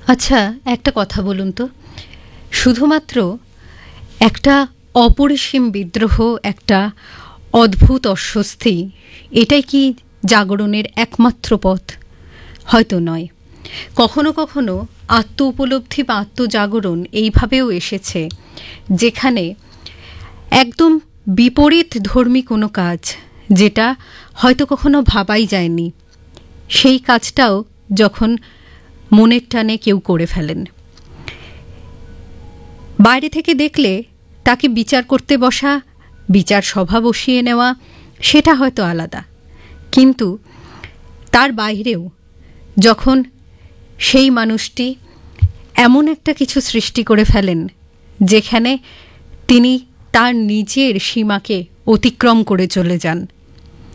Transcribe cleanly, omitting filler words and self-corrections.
আচ্ছা, একটা কথা বলুন তো, শুধুমাত্র একটা অপরিসীম বিদ্রোহ, একটা অদ্ভুত অস্বস্তি, এটাই কি জাগরণের একমাত্র পথ? হয়তো নয়। কখনো কখনো আত্ম উপলব্ধি বা আত্মজাগরণ এইভাবেও এসেছে, যেখানে একদম বিপরীত ধর্মী কোনো কাজ, যেটা হয়তো কখনো ভাবাই যায়নি, সেই কাজটাও যখন মনের টানে কেউ করে ফেলেন, বাইরে থেকে দেখলে তাকে বিচার করতে বসা, বিচার সভা বসিয়ে নেওয়া, সেটা হয়তো আলাদা। কিন্তু তার বাইরেও যখন সেই মানুষটি এমন একটা কিছু সৃষ্টি করে ফেলেন যেখানে তিনি তার নিজের সীমাকে অতিক্রম করে চলে যান,